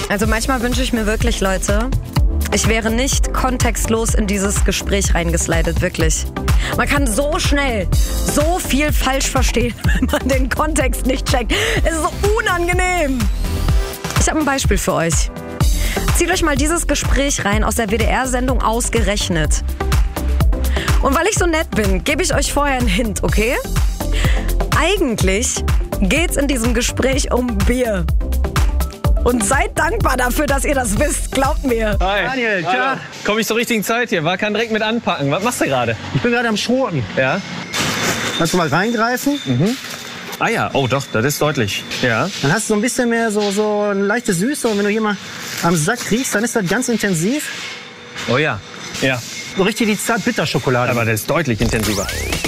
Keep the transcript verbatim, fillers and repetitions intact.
Also manchmal wünsche ich mir wirklich, Leute, ich wäre nicht kontextlos in dieses Gespräch reingeslidet, wirklich. Man kann so schnell so viel falsch verstehen, wenn man den Kontext nicht checkt. Es ist so unangenehm. Ich habe ein Beispiel für euch. Zieht euch mal dieses Gespräch rein aus der W D R-Sendung Ausgerechnet. Und weil ich so nett bin, gebe ich euch vorher einen Hint, okay? Eigentlich geht's in diesem Gespräch um Bier. Und seid dankbar dafür, dass ihr das wisst. Glaubt mir. Hi. Daniel, tja. Komme ich zur richtigen Zeit hier? War kann direkt mit anpacken. Was machst du gerade? Ich bin gerade am Schroten. Ja. Kannst du mal reingreifen? Mhm. Ah ja, oh doch, das ist deutlich. Ja. Dann hast du so ein bisschen mehr so, so eine leichte Süße. Und wenn du hier mal am Sack riechst, dann ist das ganz intensiv. Oh ja. Ja. So richtig die Zart-Bitter-Schokolade. Aber das ist deutlich intensiver.